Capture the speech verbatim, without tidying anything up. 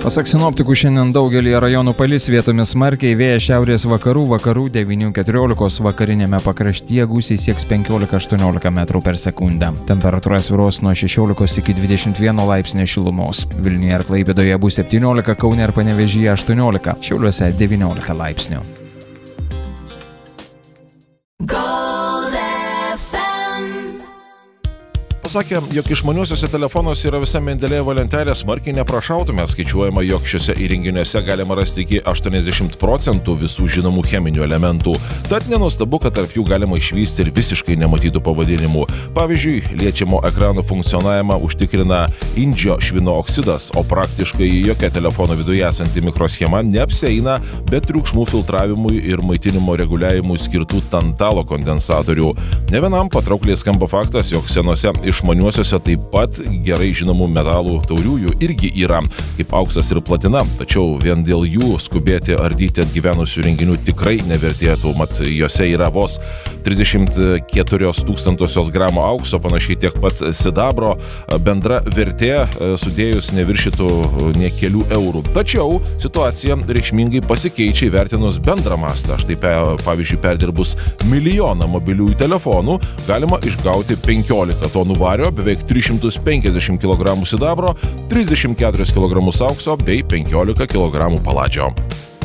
Pasak sinoptikų, šiandien daugelį rajonų palis, vietomis smarkiai, vėjas šiaurės vakarų, vakarų devynių keturiolikos, vakarinėme pakraštyje gūsiai sieks penkiolika aštuoniolika metrų per sekundę. Temperatūra svyruos nuo šešiolikos iki dvidešimt vieno laipsnio šilumos. Vilniuje ir Klaipėdoje bus septyniolika, Kaune ir Panevėžyje aštuoniolika, Šiauliuose devyniolika laipsnių. Pasakė, jog išmaniuosiuose telefonuose yra visa Mendelėjevo lentelė, smarkiai neprašautume. Skaičiuojama, jog šiuose įrenginiuose galima rasti iki aštuoniasdešimt procentų visų žinomų cheminių elementų. Tad nenuostabu, kad tarp jų galima išvysti ir visiškai nematytų pavadinimų. Pavyzdžiui, liečiamo ekrano funkcionavimą užtikrina indžio švino oksidas, o praktiškai jokia telefono viduje esanti mikroschema neapsieina be triukšmų filtravimui ir maitinimo reguliavimui skirtų tantalo kondensatorių. Ne vienam patraukliai skamba faktas, jog senose išmaniuosiuose taip pat gerai žinomų metalų tauriųjų irgi yra, kaip auksas ir platina, tačiau vien dėl jų skubėti ardyti atgyvenusių renginių tikrai nevertėtų, mat juose yra vos trisdešimt keturios tūkstantosios gramo aukso, panašiai tiek pat sidabro, bendra vertė sudėjus neviršytų nė kelių eurų. Tačiau situacija reikšmingai pasikeičia įvertinus bendrą mastą. Štai pavyzdžiui, perdirbus milijoną mobiliųjų telefonų galima išgauti penkiolika tonų vario, beveik tris šimtus penkiasdešimt kilogramų sidabro, trisdešimt keturis kilogramus aukso bei penkiolika kilogramų paladžio.